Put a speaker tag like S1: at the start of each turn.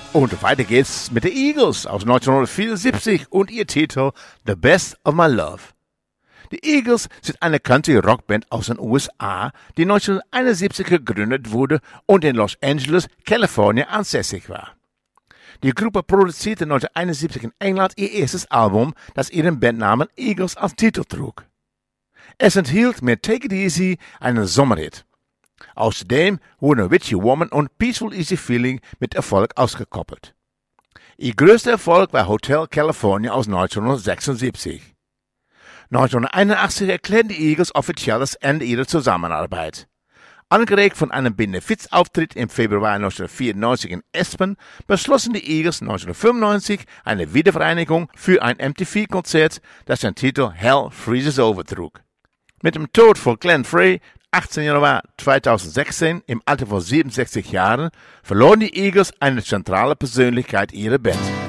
S1: Und weiter geht's mit den Eagles aus 1974 und ihr Titel The Best of My Love. Die Eagles sind eine Country-Rock-Band aus den USA, die 1971 gegründet wurde und in Los Angeles, Kalifornien ansässig war. Die Gruppe produzierte 1971 in England ihr erstes Album, das ihren Bandnamen Eagles als Titel trug. Es enthielt mit Take It Easy einen Sommerhit. Außerdem wurden Witchy Woman und Peaceful Easy Feeling mit Erfolg ausgekoppelt. Ihr größter Erfolg war Hotel California aus 1976. 1981 erklärten die Eagles offiziell das Ende ihrer Zusammenarbeit. Angeregt von einem Benefizauftritt im Februar 1994 in Aspen beschlossen die Eagles 1995 eine Wiedervereinigung für ein MTV-Konzert, das den Titel Hell Freezes Over trug. Mit dem Tod von Glenn Frey 18. Januar 2016 im Alter von 67 Jahren verloren die Eagles eine zentrale Persönlichkeit ihrer Band.